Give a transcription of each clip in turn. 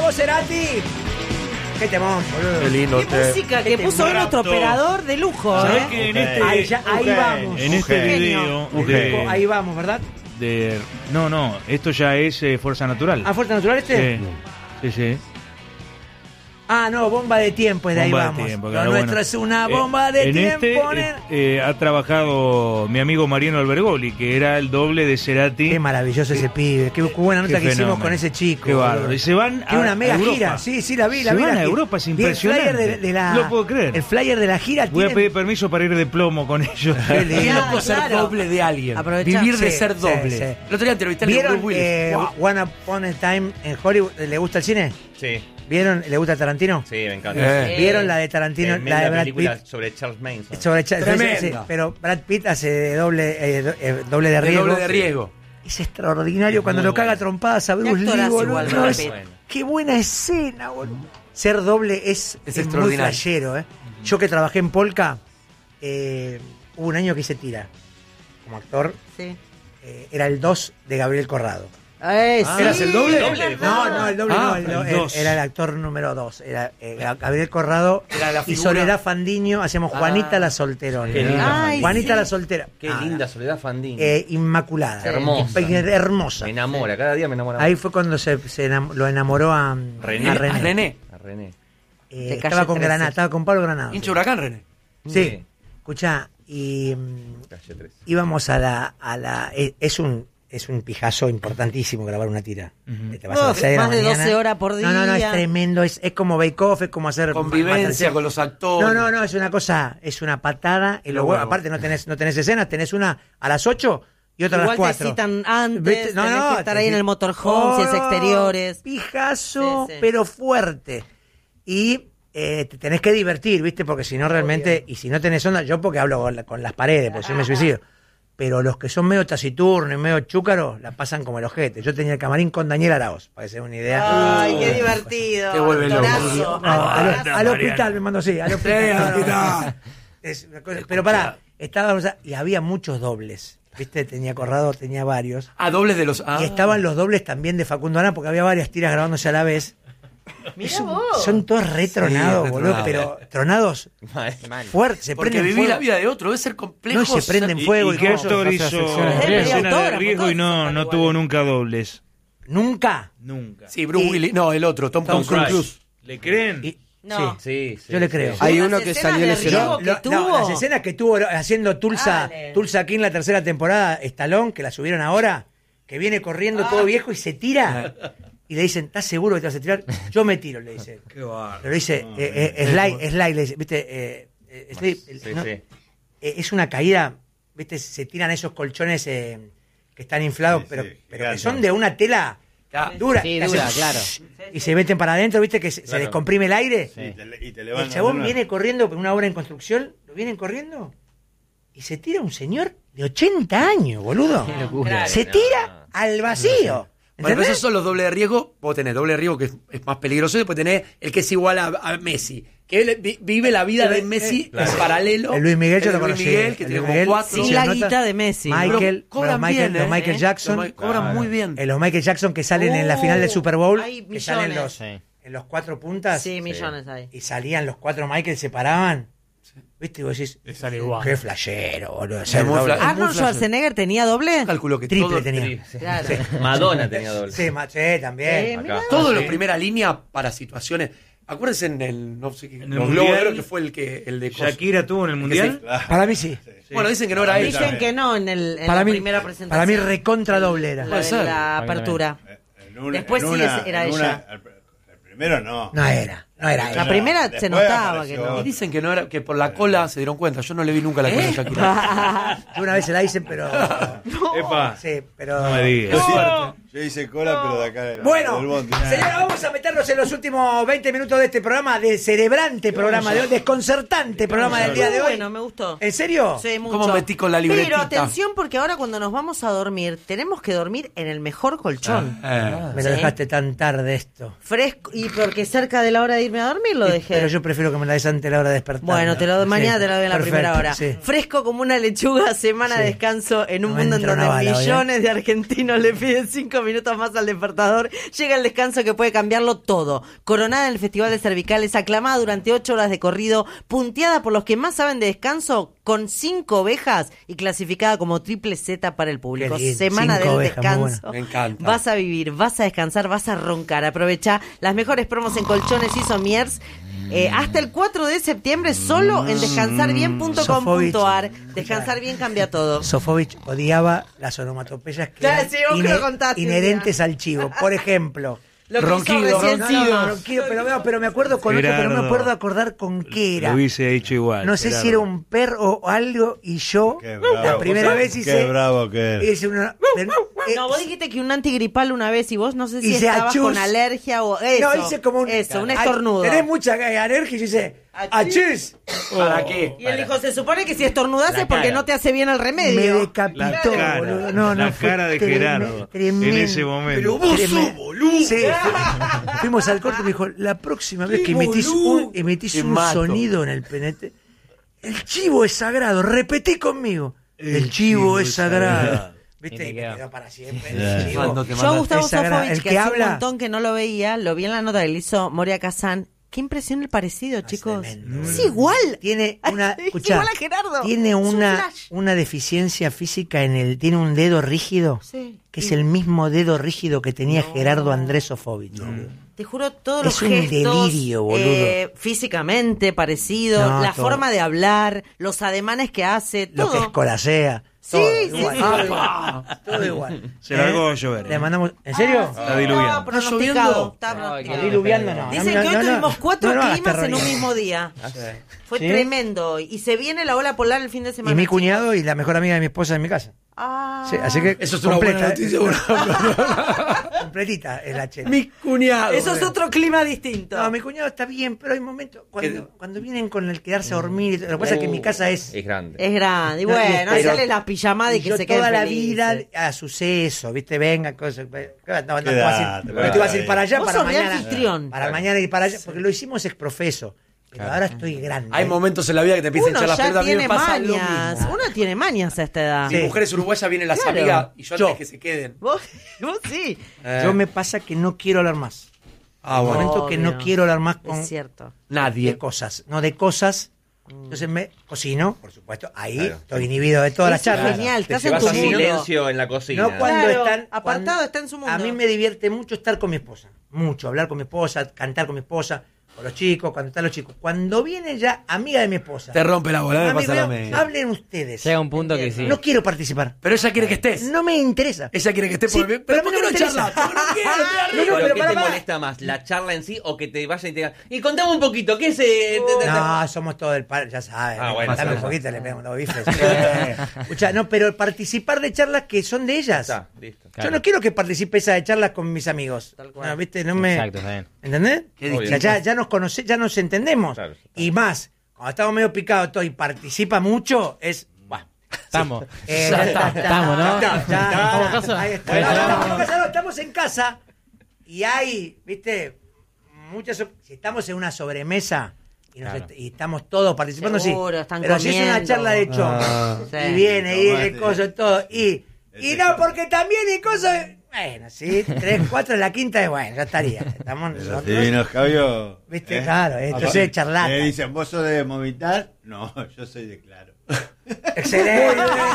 Gustavo Cerati. Qué temón, boludo. Qué lindo. Qué música que puso hoy nuestro operador de lujo, ¿Sabés que en este, Ahí vamos. en este video Ahí vamos, ¿verdad? no, esto ya es Fuerza Natural. ¿Ah, Fuerza Natural este? Sí. Ah, no, bomba de tiempo, es de ahí Bomba de vamos. tiempo, Lo claro, nuestro bueno. es una bomba de en tiempo. ha trabajado mi amigo Mariano Albergoli, que era el doble de Cerati. Qué maravilloso ese pibe. Qué buena nota que hicimos con ese chico. Qué bárbaro. Y se van Tiene una mega Europa. gira. Sí, la vi. Se van a Europa, es impresionante. El flyer de la, no lo puedo creer. El flyer de la gira. Voy a pedir permiso para ir de plomo con ellos. Qué loco ser doble de alguien. Aprovechá. Vivir de Sí, ser doble. sí. El otro día entrevisté a ¿Vieron Bruce Willis. Wow. One Upon a Time en Hollywood? ¿Le gusta el cine? Sí, ¿Vieron? ¿Le gusta Tarantino? sí, me encanta. ¿Vieron la de Tarantino? La de Tremenda Brad película Pitt. sobre Charles Manson. Tremenda. Sí, pero Brad Pitt hace de doble de riesgo. Doble de riesgo. Es extraordinario cuando lo caga trompadas a Bruce Lee, actorazo boludo. igual, No, Brad es- Pitt. qué buena escena, boludo. Ser doble es muy extraordinario. flashero, Yo que trabajé en Polka, hubo un año que hice tira como actor. Sí. Era el 2 de Gabriel Corrado. ¿Eras el doble? No, el doble Ah, no, el dos. era el actor número 2. Era Gabriel Corrado Era la y figura. Soledad Fandiño. Hacíamos Juanita la solterona. Qué linda. Ay, Juanita sí. la soltera. Qué linda Soledad Fandini. Inmaculada. Hermosa. Hermosa. Me enamora, cada día me enamora. Ahí fue cuando lo enamoró a René. a René. A René. A René. De Estaba Calle con 13. Granada, estaba con Pablo Granado. Hincha Huracán, René. Sí. Escuchá, y Calle 3. íbamos a la es un pijazo importantísimo grabar una tira. Te vas a las Uf, 6 de la más de mañana. 12 horas por No, es día. tremendo, es como Bake Off, es como hacer Convivencia con los actores. No, es una cosa, es una patada en los huevos. Aparte no tenés escenas, tenés una a las 8 y otra a las Igual 4. te citan antes, ¿Viste? tenés que estar ahí en el motorhome, si es exteriores. Pijazo, Sí, sí. pero fuerte. Y te tenés que divertir, ¿viste? Porque si no realmente, y si no tenés onda, yo porque hablo con las paredes, porque yo me suicido. Pero los que son medio taciturnos y medio chúcaros, la pasan como el ojete. Yo tenía el camarín con Daniel Araoz, para que se den una idea. Ay, qué divertido. Te vuelve loco. Actorazo. No, al hospital me mandó, sí, al hospital. Es una cosa- pero pará, estábamos y había muchos dobles. ¿Viste? Tenía Corrado, tenía varios. Ah, dobles de los. Y estaban los dobles también de Facundo Arana, porque había varias tiras grabándose a la vez. Mirá vos. Son todos retronados, Sí, boludo, retronados. pero tronados fuertes, se Porque prenden vivir fuego. la vida de otro debe ser complejo. No, y se prenden fuego. ¿Y qué cosas. actor Hace hizo secciones. de escena de autógrafo, riesgo y no todo eso, tuvo igual. nunca dobles? Nunca. Nunca. Sí, Bruce Y- Willis. No, el otro, Tom Cruise. ¿Le creen? Y- No. Sí, sí. Yo le creo. sí. Hay Las uno que escenas salió de lesionado. riesgo que No, tuvo. las escenas que tuvo haciendo Tulsa King la tercera temporada, Stallone, que la subieron ahora, que viene corriendo todo viejo y se tira. Y le dicen, ¿estás seguro que te vas a tirar? Yo me tiro, le dice. Qué bárbaro. Pero dice, Sly, le dice, ¿viste? Sí, ¿no? sí. Es una caída, ¿viste? Se tiran esos colchones que están inflados, pero que son de una tela dura. Sí, que dura, hacen claro. Y se meten para adentro, ¿viste? Que se descomprime el aire. Sí. Y te El levantan chabón una. viene corriendo por una obra en construcción, lo vienen corriendo y se tira un señor de 80 años, boludo. Qué locura. Se tira al vacío. Bueno, pero ¿Entendés? esos son los dobles de riesgo. Vos tenés doble de riesgo que es más peligroso y después tenés el que es igual a Messi. Que él vive la vida de Messi en paralelo. El Luis Miguel yo El lo Luis conocí. Miguel, que El tiene Luis como Miguel, 4. Sin sí, la nota. guita de Messi. Michael, Cobran los Michael, bien, los Michael Jackson. Cobran muy bien. Los Michael Jackson que salen en la final del Super Bowl, hay que salen millones. en los 4 puntas. Sí, millones hay. Y salían los 4 Michael, se paraban. ¿Viste? Y vos decís, sale igual. qué flashero, boludo. Es muy doble. fla- ¿Arnold Flashero. ¿tenía doble? Cálculo que Triple todo- tenía. Claro. Madonna tenía doble. Sí, también. mirá. Todos los primera línea para situaciones. Acuérdense en el, no sé qué, En el los Mundial, Globos, creo que fue el de Coso. ¿Shakira tuvo en el Mundial? Para mí sí. Bueno, dicen que no era ella. Dicen que no en Para la mí, primera presentación. para mí recontra doble era. La Puede de ser. la apertura. Después sí era en ella. El primero no. No era La ella. primera se Después notaba apareció que no. Y dicen que no era, que por la cola se dieron cuenta. Yo no le vi nunca la cola de Shakira. Yo una vez se la hice, pero... Epa, Sí, pero... no me digas. Yo hice cola, pero de acá del Bueno, bondi. señora, vamos a meternos en los últimos 20 minutos de este programa, de cerebrante programa de hoy, desconcertante programa del día de hoy. Bueno, me gustó. ¿En serio? Sí, mucho. ¿Cómo metí con la libretita? Pero atención, porque ahora cuando nos vamos a dormir, tenemos que dormir en el mejor colchón. Me lo Sí. dejaste tan tarde esto. Fresco, y porque cerca de la hora de irme a dormir lo dejé. Pero yo prefiero que me la des antes de la hora de despertar. Bueno, mañana te lo doy en la Perfecto, primera hora. sí. Fresco como una lechuga, semana Sí. de descanso en un No me mundo en entra donde una bala, millones de argentinos le piden 5 minutos más al despertador. Llega el descanso que puede cambiarlo todo. Coronada en el Festival de Cervicales, aclamada durante 8 horas de corrido, punteada por los que más saben de descanso, con 5 ovejas y clasificada como triple Z para el público. Qué lindo, Semana 5 del ovejas, muy descanso. bueno. Me encanta. Vas a vivir, vas a descansar, vas a roncar. Aprovecha las mejores promos en colchones y somiers. Hasta el 4 de septiembre solo en descansarbien.com.ar. Descansar bien cambia todo. Sofovich odiaba las onomatopeyas que Ya, eran sí, vos que lo contaste, inherentes al chivo. Por ejemplo, Lo que Ronquido, hizo recién no, sido. ronquido, pero me acuerdo con otro, pero no me Gerardo. acuerdo acordar con qué era. Lo hubiese hecho igual. No sé si era un perro o algo, y yo Qué bravo. la primera vez hice. Qué bravo que es. hice una, No, vos dijiste que un antigripal una vez y vos no sé si Hice estabas achus. con alergia o eso. No, hice como un. Eso, un Ay, estornudo. Tenés mucha alergia y yo hice. ¡Achis! ¿Para qué? Y él dijo, se supone que si estornudás es porque no te hace bien el Me remedio. decapitó, La cara, boludo. No, la fue cara de Gerardo tremendo. en ese momento. Pero vos sos boludo. Sí, fuimos al corte y me dijo, la próxima vez que emitís Te un mato. sonido en el penete, el chivo es sagrado, repetí conmigo. El chivo es sagrado. ¿Viste? Y te Y quedó. quedó para siempre. Yeah. El chivo. Cuando te Yo a mandas- Gustavo es sagrado. Sofovich, El que que hace un habla- montón que no lo veía, lo vi en la nota que le hizo Moria Kazan. Qué impresión el parecido, chicos. tremendo. Es igual. Tiene una, Es escuchá, igual a Gerardo. tiene Es un una flash. deficiencia física tiene un dedo rígido, Sí. que es el mismo dedo rígido que tenía Gerardo Andrés Sofovich. Te juro, todos Es los un gestos, delirio, boludo. físicamente parecido, No, la todo. forma de hablar, los ademanes que hace, Lo que todo. escolasea. Sí, todo sí, igual, sí. todo igual. Todo igual. Se largó a llover. Le mandamos. ¿En serio? Está diluviando. Pronosticado. Está Ay, pronosticado. qué Diluviando, no. Dicen No, que hoy no, no, tuvimos 4 no hagas climas en un terrorismo. mismo día. Fue ¿Sí? tremendo hoy. Y se viene la ola polar el fin de semana. Y mi chicos. cuñado y la mejor amiga de mi esposa en mi casa. Ah. Sí, así que Eso es una buena noticia. completita es la chela. Mi cuñado. Eso es otro clima distinto. No, mi cuñado está bien, pero hay momentos cuando vienen con el quedarse a dormir. y todo. Lo que pasa es que mi casa es. Es grande. Es grande. Y No, bueno, pero- sale la pijamada y que yo se quede toda la feliz. vida a suceso, ¿viste? Venga, cosas. No, te vas a Quédate, ir, porque te vas a ir para allá, Vos para sos re mañana. anfitrión. Para mañana ir para allá, porque lo hicimos ex profeso. Pero ahora estoy grande. Hay momentos en la vida que te empiezan a Uno echar las ya piernas. A mí me tiene pasa lo mañas. mismo. Uno tiene mañas a esta edad. Mi mujer es uruguaya, vienen las Claro. amigas y yo Yo. antes que se queden. Vos sí. Yo me pasa que no quiero hablar más. Ah, Un bueno. momento que no Obvio. quiero hablar más con Es cierto. Nadie. de cosas. No de cosas. Entonces me cocino, por supuesto. Ahí estoy inhibido de todas las Eso es charlas. genial. Te Estás en llevas tu a mundo. silencio en la cocina. No cuando Claro, están. apartado, cuando- está en su mundo. A mí me divierte mucho estar con mi esposa. Mucho. Hablar con mi esposa, cantar con mi esposa, con los chicos, cuando están los chicos. Cuando viene ya amiga de mi esposa. Te rompe la bola, me Mami, pasa lo veo, mismo. hablen ustedes. Llega un punto que sí. No quiero participar. Pero ella quiere que estés. No me interesa. Ella quiere que estés Sí, por bien. Pero pero ¿por a qué mí no no me interesa. charlas? Porque no quiero, estoy arriba. Pero pero ¿qué pará, te pará. molesta más? ¿La charla en sí o que te vayan y te digan, y contame un poquito, ¿qué es? No, somos todo el par, ya sabes. Ah, bueno, Dame sí, un sí. poquito, le pegamos los bifes. Escuchá, no, pero participar de charlas que son de ellas. Está, listo. Yo no quiero que participe esa de charlas con mis amigos. Tal cual. No, ¿viste? No me... Exacto, está bien. ¿Entendés? Qué O sea, ya nos conoce, ya nos entendemos. Claro, sí. Y más, cuando estamos medio picados todo y participa mucho, es... Bah. Estamos. Ya está. Estamos, ¿no? Ya, ¿Estamos en casa? ahí está. Ahí No, estamos. estamos en casa y hay, ¿viste? Si estamos en una sobremesa y estamos todos participando, Seguro, sí. están Pero si es una comiendo. charla de chongo Sí. y viene y Tomate. de cosas todo y no, porque también hay cosas. Bueno, sí, 3, 4 en la quinta es bueno, ya estaría. Estamos nosotros. Sí, nos cabió. Viste, claro, entonces Aparte, charlata. Le dicen, ¿vos sos de Movistar? No, yo soy de Claro. Excelente.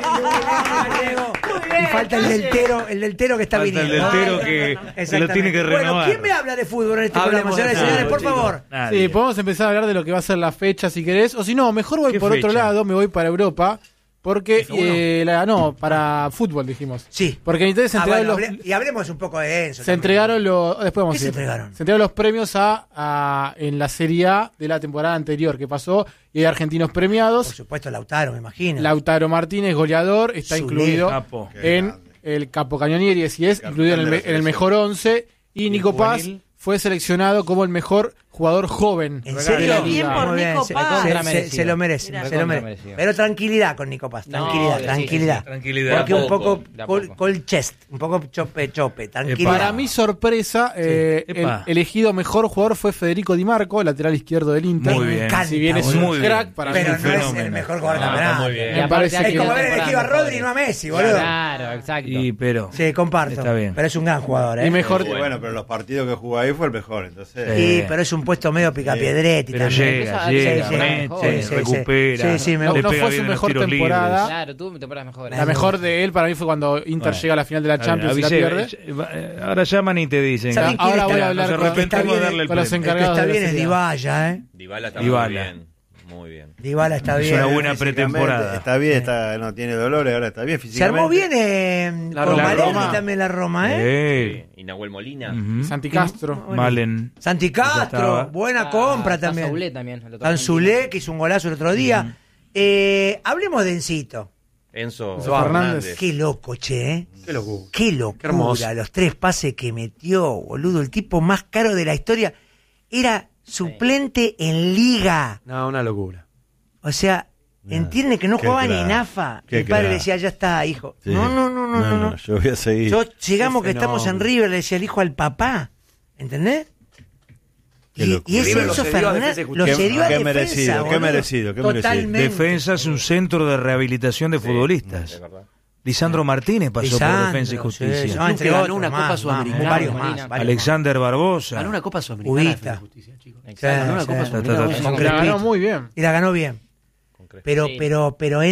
Y falta el deltero que está Falta el viniendo. deltero que lo tiene que Bueno, renovar. ¿quién me habla de fútbol en este Hablemos programa, señoras y de señores? fútbol, Por chicos. favor. Nadie. Sí, podemos empezar a hablar de lo que va a ser la fecha si querés. O si no, mejor voy ¿Qué por otro fecha? lado, me voy para Europa. Porque, no, para fútbol dijimos. Sí. Porque en Italia se entregaron Bueno, y hablemos un poco de Enzo. se entregaron los. Después vamos ¿Qué a se ir. entregaron? Se entregaron los premios en la Serie A de la temporada anterior que pasó. Y hay argentinos Por premiados. supuesto, Lautaro, me imagino. Lautaro Martínez, goleador, está Zule, incluido capo. en el Capo Cañonieri, así es, Capitán incluido en de la el mejor 11. Y Nico Paz juvenil? fue seleccionado como el mejor jugador joven ¿En de serio? la Bien liga. por Muy bien, Nico se- Paz. se lo merece, Mirá. se lo merece. Merecido. Pero tranquilidad con Nico Paz, tranquilidad, sí, tranquilidad. sí, tranquilidad. Porque De a un poco poco, de a poco. cold chest, un poco chope, tranquilidad. Para mi sorpresa, el Epa. elegido mejor jugador fue Federico Di Marco, lateral izquierdo del Inter. Muy bien. encanta, Si bien es boludo. un Muy bien. crack, para Pero mí no es el fenómeno. mejor jugador No, del campeonato. muy bien. Me parece Es que como haber elegido a Rodri y no a Messi, boludo. Claro, exacto. Pero Sí, comparto. Está bien. Pero es un gran jugador, ¿eh? y mejor Sí, bueno, pero los partidos que jugó ahí fue el mejor, entonces. Sí, pero es un puesto medio picapiedretti pero también. llega, Sí, llega, sí, mete, sí, recupera. Sí, me No, le no pega fue bien su en los mejor tiros temporada. libres. Claro, tú temporadas mejores. la mejor de él para mí fue cuando Inter Bueno. llega a la final de la Champions y la pierde. Ahora llaman y te dicen. ¿Saben quién Ahora está- voy a hablar nos con- arrepentimos de está darle el con los premio. El que encargados está de la bien es serie. Dybala, ¿eh? Dybala está Dybala. muy bien. Muy bien. Dybala está Es bien. una buena Físicamente pretemporada. Está bien, no tiene dolores, ahora está bien Se físicamente. armó bien La con Roma. Malerni Roma. también la Roma, ¿eh? Y Nahuel Molina. Ujú. Santi Castro. Malen. Santi Ya estaba. Castro, buena compra también. Tanzulé también. el otro Tanzulé, que hizo un golazo el otro día. Hablemos de Encito. Enzo Enzo Fernández. Qué loco, che, ¿eh? Qué locura. Qué locura, Qué hermoso. los 3 pases que metió, boludo. El tipo más caro de la historia. Era suplente en Liga. No, una locura. O sea, entiende que no qué jugaba ni crack, en AFA. qué El padre crack. le decía, ya está, hijo. Sí. No. Yo voy a seguir. Yo, llegamos Qué que estamos en fenómeno. River, le decía el hijo al papá. ¿Entendés? Qué Y locura. ese River lo Enzo cedió a Fernández defensa y lo justicia. cedió a Qué defensa, merecido, qué boludo. merecido, qué merecido. Totalmente. Defensa es un centro de rehabilitación de futbolistas. Es verdad. Lisandro Martínez pasó por Lisandro, Defensa y Justicia. sí, Club no, entre que ganó otros, una Copa más, Sudamericana. varios Molina. más, varios Alexander Barbosa. Ganó una Copa Sudamericana. Ubita. Defensa y Justicia, chicos. Exacto. Ganó una Sí, Copa sí. Sudamericana. Ta, ta, ta. Con La ganó Crespito. muy bien. más. Y la ganó bien. Pero, Sí. pero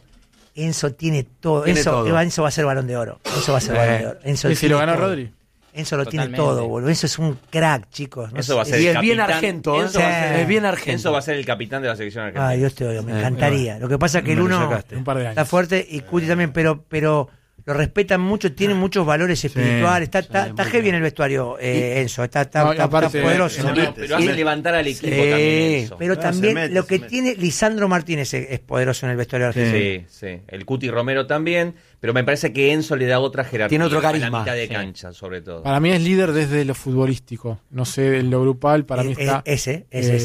Enzo tiene todo. Tiene Enzo, todo. Enzo va a ser Balón de Oro. Enzo va a ser Balón de Oro. Enzo Y si tiene lo ganó todo. Rodri. Enzo lo tiene Totalmente. todo, boludo. Enzo es un crack, chicos. No Eso va a sé, ser Y el es bien capitán. argento, ¿eh? Enzo va a ser- Es bien argento. Enzo va a ser el capitán de la selección argentina. Ay, Dios te odio, me encantaría. Lo que pasa es que el Me lo uno sacaste. Un par de años. está fuerte y Cuti también, pero lo respetan mucho, tiene muchos valores espirituales. Está heavy en el vestuario, Enzo. Está No, y aparte, poderoso. No, se pero mete. hace levantar al equipo Sí. también Enzo. Pero No, también se mete, lo que se mete. tiene Lisandro Martínez es poderoso en el vestuario argentino. Sí. El Cuti Romero también, pero me parece que Enzo le da otra jerarquía. Tiene otro a la carisma. mitad de Sí. cancha, sobre todo. Para mí es líder desde lo futbolístico. No sé, en lo grupal, para mí está. Ese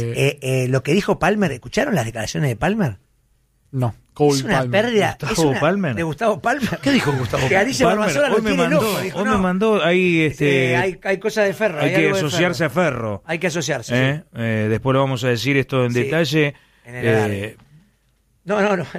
es. Lo que dijo Palmer, ¿escucharon las declaraciones de Palmer? No, Cole Es una Palmer. pérdida. Gustavo Palmer. De Gustavo Palmer. ¿Qué dijo Gustavo Que Alicia Palmer, Balmazora lo hoy me tiene mandó, loco. Dijo, hoy no, me mandó ahí hay cosas de Ferro. hay que algo de asociarse Ferro. a Ferro. Hay que asociarse. sí. Después lo vamos a decir esto en Sí, detalle. en el alargue. No,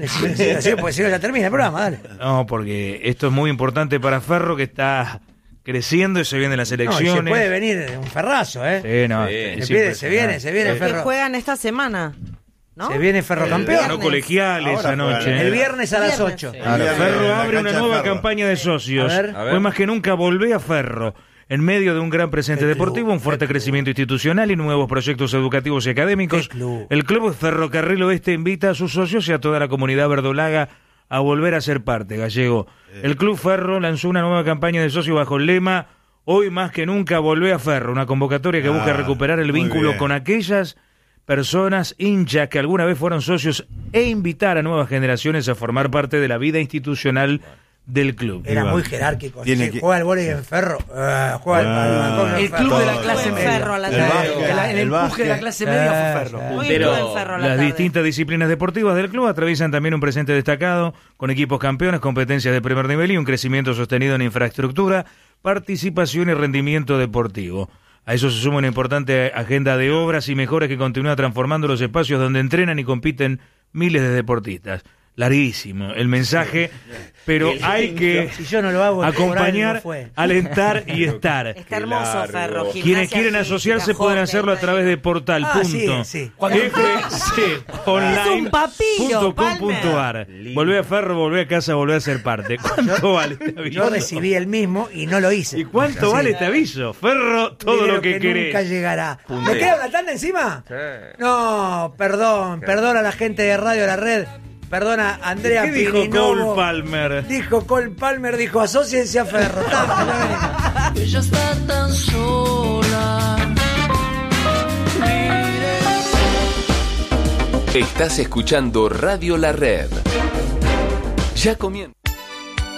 sí, pues si no ya termina el programa, dale. No, porque esto es muy importante para Ferro, que está creciendo y se vienen las No, y elecciones. se puede venir un ferrazo, ¿eh? Sí, no, Sí. es Se viene Que Ferro. juegan esta semana, ¿no? Se viene Ferro campeón. Ganó colegiales Ahora anoche. juegan. El viernes a las Viernes, 8. sí. Ahora, Viernes, Ferro en la abre una cancha de nueva Ferro. campaña de socios. A ver. Hoy más que nunca volvé a Ferro. En medio de un gran presente Qué deportivo, club, un fuerte qué club. crecimiento institucional y nuevos proyectos educativos y académicos, Qué club. el Club Ferrocarril Oeste invita a sus socios y a toda la comunidad verdolaga a volver a ser parte, Gallego. El Club Ferro lanzó una nueva campaña de socios bajo el lema Hoy más que nunca volvé a Ferro, una convocatoria que busca recuperar el muy vínculo bien. con aquellas personas hinchas que alguna vez fueron socios e invitar a nuevas generaciones a formar parte de la vida institucional del club. Era Iván. muy jerárquico. Tiene Sí, que- juega el vóley en Ferro. Juega al balcón en El Ferro. club de la Todo. clase En media. Ferro a la El tarde. básquet, El empuje de el la básquet. clase media fue Ferro. Muy Pero club en Ferro a la Las tarde. distintas disciplinas deportivas del club atraviesan también un presente destacado, con equipos campeones, competencias de primer nivel y un crecimiento sostenido en infraestructura, participación y rendimiento deportivo. A eso se suma una importante agenda de obras y mejoras que continúa transformando los espacios donde entrenan y compiten miles de deportistas. Larguísimo el mensaje, pero hay que Si yo no lo hago, acompañar, no fue. alentar y estar. Está hermoso largo. Ferro. Quienes Gimnasia quieren física, asociarse pueden hockey, hacerlo a través de portal. Ah, sí, sí. Es un papiro, fconline.com.ar. Volvé a Ferro, volvé a casa, volvé a ser parte. ¿Cuánto vale este aviso? Yo recibí el mismo y no lo hice. ¿Y cuánto Así. vale este aviso? Ferro, todo Dinero lo que querés. nunca llegará. Puntero. ¿Me queda una tanda encima? No, perdón a la gente de Radio La Red. Perdona, Andrea ¿Qué dijo Pirinovo. Cole Palmer? Dijo Cole Palmer, dijo asóciense a Ferro. Tanda, ya venimos. Ella está tan sola. Estás escuchando Radio La Red. Ya comienza.